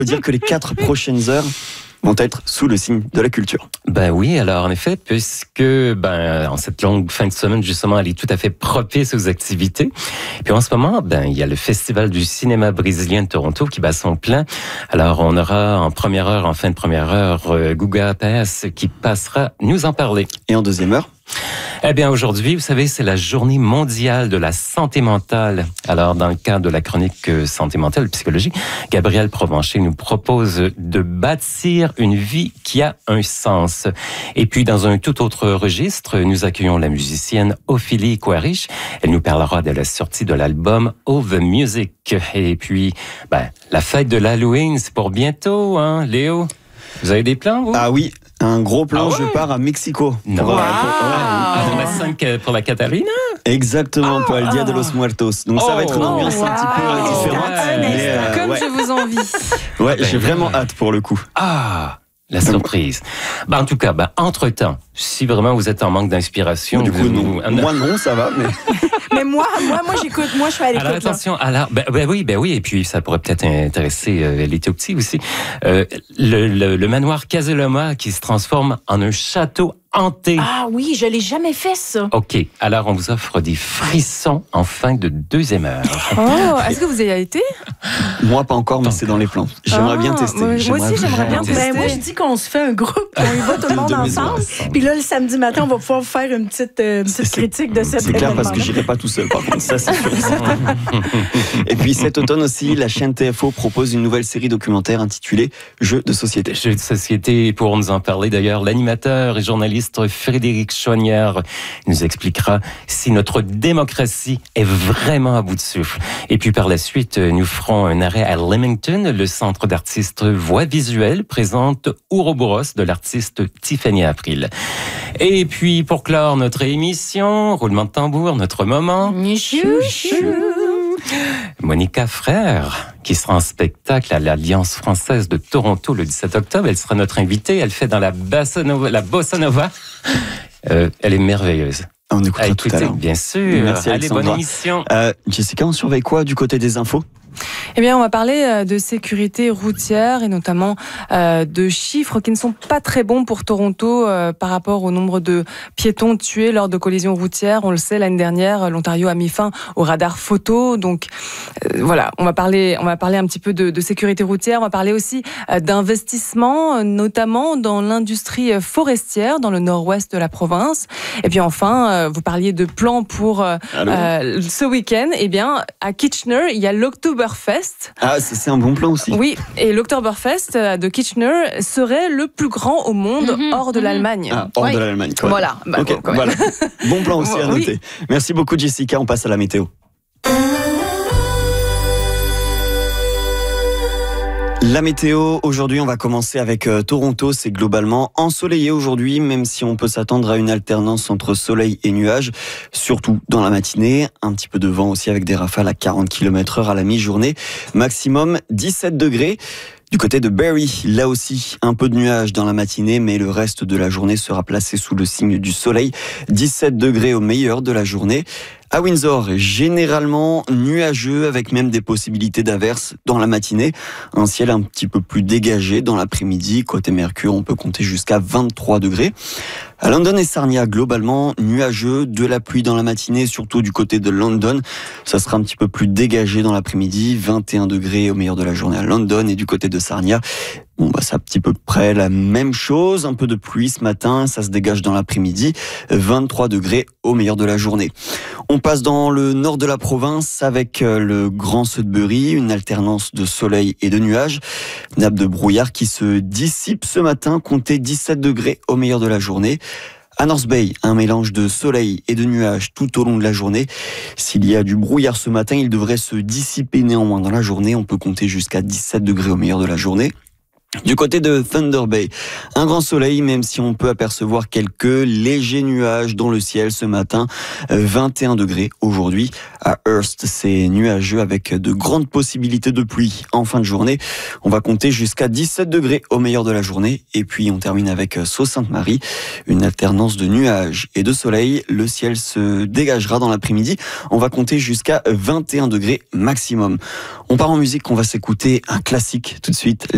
peut dire que les 4 prochaines heures vont être sous le signe de la culture. Ben oui, alors en effet, puisque en cette longue fin de semaine, justement, elle est tout à fait propice aux activités. Puis en ce moment, il y a le Festival du cinéma brésilien de Toronto qui bat son plein. Alors on aura en fin de première heure, Guga Paes qui passera nous en parler. Et en deuxième heure? Eh bien, aujourd'hui, vous savez, c'est la journée mondiale de la santé mentale. Alors, dans le cadre de la chronique santé mentale psychologique, Gabriel Provencher nous propose de bâtir une vie qui a un sens. Et puis, dans un tout autre registre, nous accueillons la musicienne Ophélie Quarich. Elle nous parlera de la sortie de l'album Oh the Music. Et puis, la fête de l'Halloween, c'est pour bientôt, hein, Léo? Vous avez des plans, vous? Ah oui, un gros plan, Ah ouais? Je pars à Mexico. Non. Dans la 5 pour la Catalina? Exactement, pour El Dia de los Muertos. Donc ça va être une ambiance un petit peu différente. Comme je vous envie. Ouais, j'ai vraiment hâte pour le coup. Ah, la surprise. En tout cas, entre-temps, si vraiment vous êtes en manque d'inspiration... Du coup, non. Moi non, ça va, mais... Mais moi, j'écoute. Moi, je suis à l'écoute. Alors, attention. Alors, oui. Et puis, ça pourrait peut-être intéresser les tout petits aussi. Le manoir Casaloma qui se transforme en un château hanté. Ah oui, je l'ai jamais fait, ça. OK. Alors, on vous offre des frissons en fin de deuxième heure. Oh, est-ce que vous y avez été? Moi, pas encore, mais c'est dans les plans. J'aimerais bien tester. Moi aussi, j'aimerais bien tester. Moi, je dis qu'on se fait un groupe, on y va tout le monde ensemble. Puis là, le samedi matin, on va pouvoir faire une petite critique de cette C'est clair, parce que j'irai pas tout seul, par contre. Ça, c'est sûr. Et puis, cet automne aussi, la chaîne TFO propose une nouvelle série documentaire intitulée Jeux de société. Jeux de société, pour nous en parler d'ailleurs, l'animateur et journaliste Frédéric Chouanière nous expliquera si notre démocratie est vraiment à bout de souffle. Et puis par la suite, nous ferons un arrêt à Leamington. Le centre d'artistes voix visuelle présente Ouroboros de l'artiste Tiffany April. Et puis pour clore notre émission, roulement de tambour, notre moment. Monica Frère, qui sera en spectacle à l'Alliance française de Toronto le 17 octobre. Elle sera notre invitée. Elle fait dans la bossa nova. Elle est merveilleuse. On écoutera tout à l'heure. Bien sûr. Merci, allez, bonne émission. Jessica, on surveille quoi du côté des infos? Eh bien, on va parler de sécurité routière et notamment de chiffres qui ne sont pas très bons pour Toronto par rapport au nombre de piétons tués lors de collisions routières. On le sait, l'année dernière, l'Ontario a mis fin au radar photo. Donc, voilà, on va parler un petit peu de sécurité routière. On va parler aussi d'investissement, notamment dans l'industrie forestière dans le nord-ouest de la province. Et puis enfin, vous parliez de plans pour ce week-end. Eh bien, à Kitchener, il y a l'Oktoberfest. Ah, c'est un bon plan aussi. Oui, et l'Oktoberfest de Kitchener serait le plus grand au monde hors de l'Allemagne. Ah, hors de l'Allemagne, quoi. Voilà. Okay, voilà. Bon plan aussi à noter. Merci beaucoup, Jessica. On passe à la météo. La météo, aujourd'hui, on va commencer avec Toronto. C'est globalement ensoleillé aujourd'hui, même si on peut s'attendre à une alternance entre soleil et nuages, surtout dans la matinée. Un petit peu de vent aussi avec des rafales à 40 km/h à la mi-journée. Maximum 17 degrés. Du côté de Barrie, là aussi, un peu de nuages dans la matinée, mais le reste de la journée sera placé sous le signe du soleil. 17 degrés au meilleur de la journée. À Windsor, généralement nuageux avec même des possibilités d'averses dans la matinée. Un ciel un petit peu plus dégagé dans l'après-midi. Côté Mercure, on peut compter jusqu'à 23 degrés. À London et Sarnia, globalement nuageux, de la pluie dans la matinée, surtout du côté de London. Ça sera un petit peu plus dégagé dans l'après-midi. 21 degrés au meilleur de la journée à London et du côté de Sarnia. C'est un petit peu près la même chose. Un peu de pluie ce matin, ça se dégage dans l'après-midi. 23 degrés au meilleur de la journée. On passe dans le nord de la province avec le Grand Sudbury, une alternance de soleil et de nuages. Nappe de brouillard qui se dissipe ce matin, comptez 17 degrés au meilleur de la journée. À North Bay, un mélange de soleil et de nuages tout au long de la journée. S'il y a du brouillard ce matin, il devrait se dissiper néanmoins dans la journée. On peut compter jusqu'à 17 degrés au meilleur de la journée. Du côté de Thunder Bay, un grand soleil, même si on peut apercevoir quelques légers nuages dans le ciel ce matin. 21 degrés aujourd'hui. À Hearst, c'est nuageux avec de grandes possibilités de pluie en fin de journée. On va compter jusqu'à 17 degrés au meilleur de la journée. Et puis on termine avec Sault-Sainte-Marie, une alternance de nuages et de soleil. Le ciel se dégagera dans l'après-midi. On va compter jusqu'à 21 degrés maximum. On part en musique, on va s'écouter un classique tout de suite.